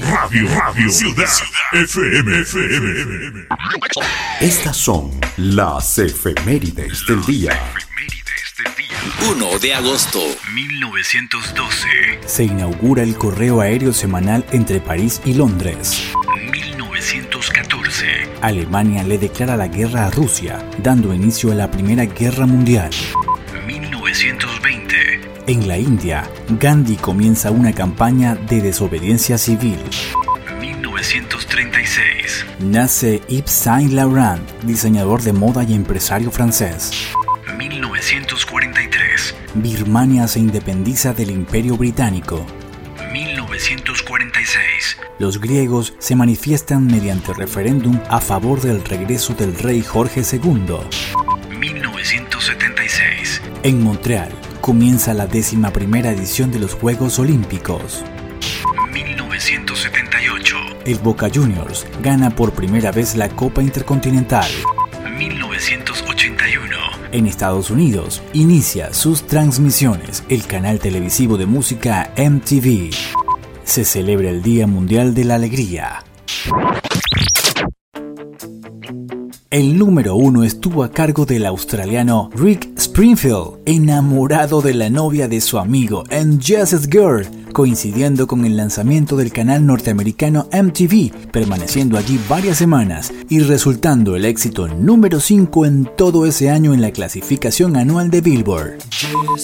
Radio Ciudad FM. Estas son las efemérides del día. 1 de agosto 1912. Se inaugura el correo aéreo semanal entre París y Londres. 1914. Alemania le declara la guerra a Rusia, dando inicio a la Primera Guerra Mundial. 1920. En la India, Gandhi comienza una campaña de desobediencia civil. 1936. Nace Yves Saint Laurent, diseñador de moda y empresario francés. 1943. Birmania se independiza del Imperio Británico. 1946. Los griegos se manifiestan mediante referéndum a favor del regreso del rey Jorge II. 1976. En Montreal comienza la 11ª edición de los Juegos Olímpicos. 1978. El Boca Juniors gana por primera vez la Copa Intercontinental. 1981. En Estados Unidos inicia sus transmisiones el canal televisivo de música MTV. Se celebra el Día Mundial de la Alegría. El número 1 estuvo a cargo del australiano Rick Springfield, enamorado de la novia de su amigo And Just Girl, coincidiendo con el lanzamiento del canal norteamericano MTV, permaneciendo allí varias semanas y resultando el éxito número 5 en todo ese año en la clasificación anual de Billboard.